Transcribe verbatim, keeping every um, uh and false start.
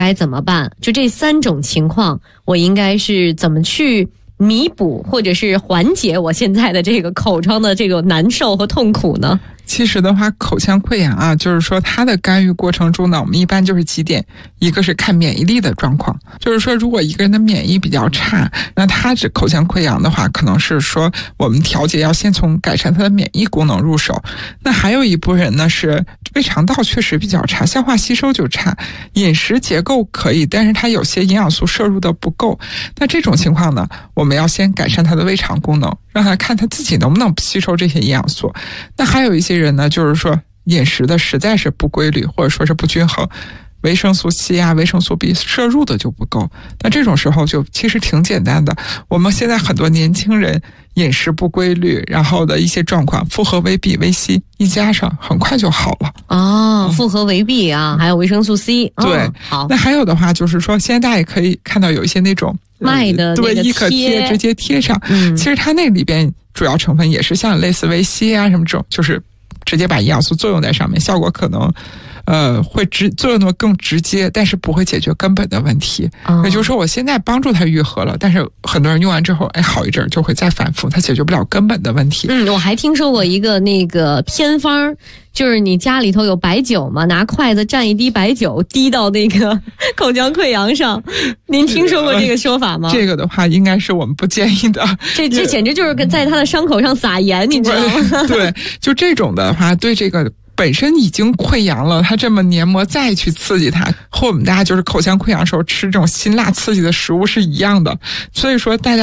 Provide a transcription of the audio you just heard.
该怎么办？就这三种情况，我应该是怎么去弥补或者是缓解我现在的这个口疮的这个难受和痛苦呢？ 其实的话，口腔溃疡啊，就是说它的干预过程中呢，我们一般就是几点，一个是看免疫力的状况，就是说如果一个人的免疫比较差，那他这口腔溃疡的话，可能是说我们调节要先从改善他的免疫功能入手。那还有一部分人呢是胃肠道确实比较差，消化吸收就差，饮食结构可以，但是他有些营养素摄入的不够。那这种情况呢，我们要先改善他的胃肠功能，让他看他自己能不能吸收这些营养素。那还有一些人呢，就是说饮食的实在是不规律，或者说是不均衡，维生素 C 啊、维生素 B 摄入的就不够。那这种时候就其实挺简单的，我们现在很多年轻人饮食不规律，然后的一些状况，复合维 B、维 C 一加上，很快就好了。 哦，复合维 B 啊，嗯、还有维生素 C。 对、 哦，好。 那还有的话就是说，现在大家也可以看到有一些那种卖的那个对，一可贴直接贴上。嗯，其实它那里边主要成分也是像类似维 C 啊什么这种，就是直接把营养素作用在上面，效果可能呃会直作用的更直接，但是不会解决根本的问题。哦、也就是说，我现在帮助他愈合了，但是很多人用完之后，哎，好一阵就会再反复，它解决不了根本的问题。 嗯，我还听说过一个那个偏方，就是你家里头有白酒嘛，拿筷子蘸一滴白酒滴到那个口腔溃疡上。您听说过这个说法吗？ 这个的话应该是我们不建议的。 这这简直就是跟在他的伤口上撒盐，你知道吗？ 对，就这种的话，对这个本身已经溃疡了，它这么黏膜再去刺激它，和我们大家就是口腔溃疡的时候吃这种辛辣刺激的食物是一样的。所以说大家